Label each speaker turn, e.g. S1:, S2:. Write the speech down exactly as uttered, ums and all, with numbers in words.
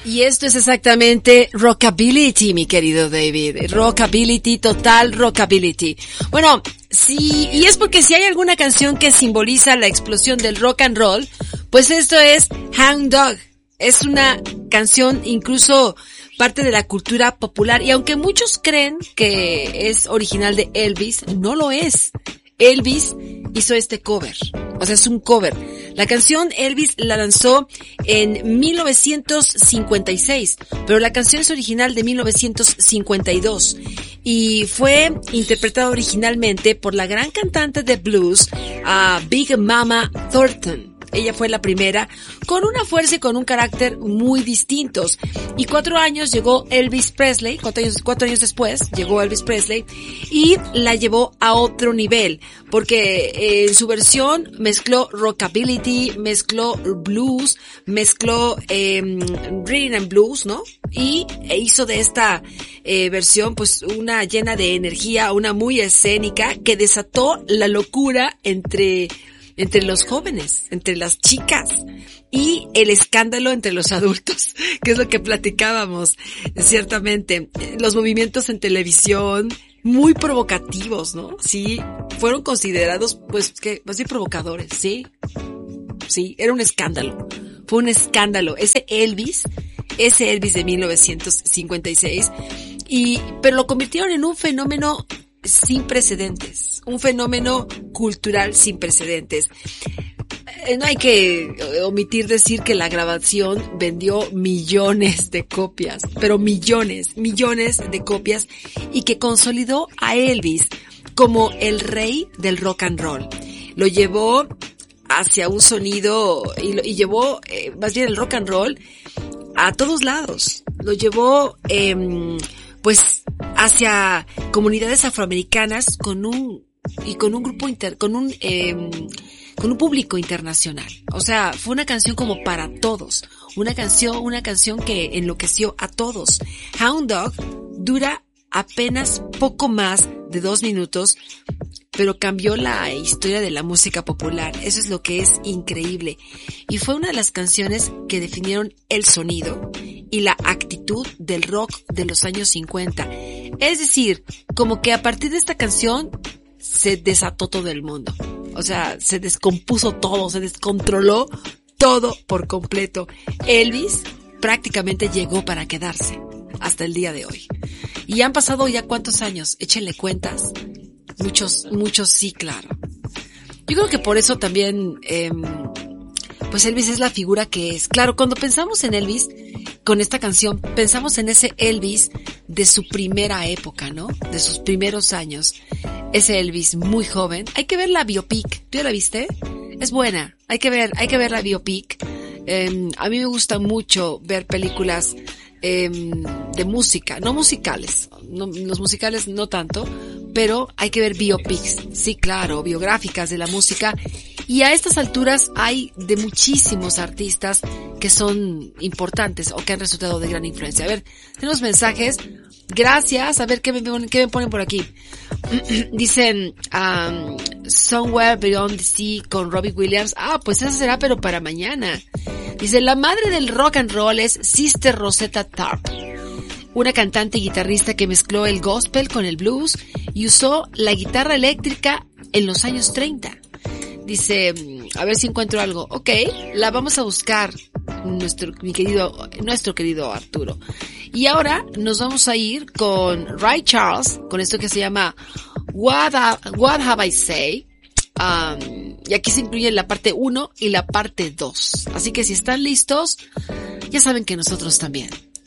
S1: Y esto es exactamente rockability, mi querido David. Rockability, total rockability. Bueno, sí, y es porque si hay alguna canción que simboliza la explosión del rock and roll, pues esto es Hound Dog. Es una canción incluso parte de la cultura popular, y aunque muchos creen que es original de Elvis, no lo es. Elvis hizo este cover, o sea, es un cover. La canción Elvis la lanzó en mil novecientos cincuenta y seis, pero la canción es original de mil novecientos cincuenta y dos y fue interpretada originalmente por la gran cantante de blues, uh, Big Mama Thornton. Ella fue la primera, con una fuerza y con un carácter muy distintos. Y cuatro años llegó Elvis Presley, cuatro años, cuatro años después llegó Elvis Presley y la llevó a otro nivel, porque eh, en su versión mezcló rockabilly, mezcló blues, mezcló eh, rhythm and blues, ¿no? Y e hizo de esta eh, versión pues una llena de energía, una muy escénica que desató la locura entre entre los jóvenes, entre las chicas, y el escándalo entre los adultos, que es lo que platicábamos, ciertamente. Los movimientos en televisión, muy provocativos, ¿no? Sí, fueron considerados, pues, que, más bien provocadores, ¿sí? Sí, era un escándalo. Fue un escándalo. Ese Elvis, ese Elvis de mil novecientos cincuenta y seis, y, pero lo convirtieron en un fenómeno sin precedentes, un fenómeno cultural sin precedentes. Eh, no hay que omitir decir que la grabación vendió millones de copias, pero millones, millones de copias, y que consolidó a Elvis como el rey del rock and roll. Lo llevó hacia un sonido y, lo, y llevó eh, más bien el rock and roll a todos lados. Lo llevó eh, pues hacia comunidades afroamericanas con un y con un grupo inter, con un eh, con un público internacional. O sea, fue una canción como para todos, una canción, una canción que enloqueció a todos. Hound Dog dura apenas poco más de dos minutos, pero cambió la historia de la música popular. Eso es lo que es increíble. Y fue una de las canciones que definieron el sonido y la actitud del rock de los años cincuenta. Es decir, como que a partir de esta canción se desató todo el mundo. O sea, se descompuso todo, se descontroló todo por completo. Elvis prácticamente llegó para quedarse hasta el día de hoy. Y han pasado ya cuántos años, échenle cuentas. Muchos, muchos sí, claro. Yo creo que por eso también, eh, pues Elvis es la figura que es. Claro, cuando pensamos en Elvis, con esta canción, pensamos en ese Elvis de su primera época, ¿no? De sus primeros años. Ese Elvis muy joven. Hay que ver la biopic. ¿Tú ya la viste? Es buena. Hay que ver, hay que ver la biopic. Eh, a mí me gusta mucho ver películas eh, de música, no musicales. No, los musicales no tanto, pero hay que ver biopics, sí, claro, biográficas de la música. Y a estas alturas hay de muchísimos artistas que son importantes o que han resultado de gran influencia. A ver, tenemos mensajes. Gracias. A ver, ¿qué me, qué me ponen por aquí? Dicen, um, Somewhere Beyond the Sea con Robbie Williams. Ah, pues esa será, pero para mañana. Dice, la madre del rock and roll es Sister Rosetta Tharpe, una cantante y guitarrista que mezcló el gospel con el blues y usó la guitarra eléctrica en los años treinta. Dice, a ver si encuentro algo. Ok, la vamos a buscar, nuestro, mi querido, nuestro querido Arturo. Y ahora nos vamos a ir con Ray Charles, con esto que se llama What, ha, What Have I Say. Um, y aquí se incluye la parte uno y la parte dos. Así que si están listos, ya saben que nosotros también.